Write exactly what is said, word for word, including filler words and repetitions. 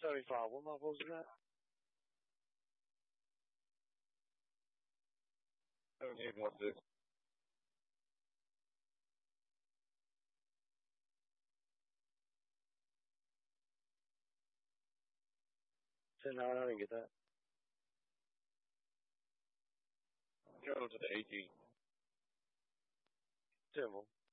seventy-five. What level is that? Seventeen one six. ten nine. I didn't get that. Go to the eighteen. Ten one.